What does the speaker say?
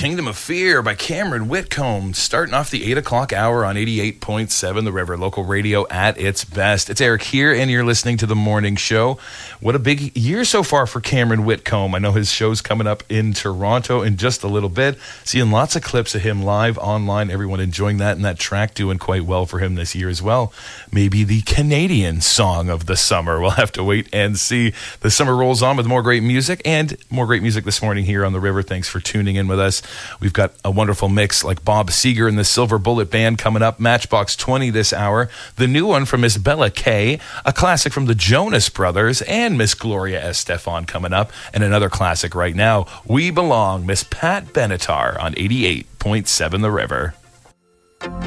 Kingdom of Fear by Cameron Whitcomb, starting off the 8 o'clock hour on 88.7 The River, local radio at its best. It's Eric here, and you're listening to The Morning Show. What a big year so far for Cameron Whitcomb. I know his show's coming up in Toronto in just a little bit. Seeing lots of clips of him live online, everyone enjoying that, and that track doing quite well for him this year as well. Maybe the Canadian song of the summer. We'll have to wait and see. The summer rolls on with more great music, and more great music this morning here on The River. Thanks for tuning in with us. We've got a wonderful mix like Bob Seger and the Silver Bullet Band coming up, Matchbox 20 this hour, the new one from Miss Bella Kay, a classic from the Jonas Brothers, and Miss Gloria Estefan coming up, and another classic right now, We Belong, Miss Pat Benatar on 88.7 The River.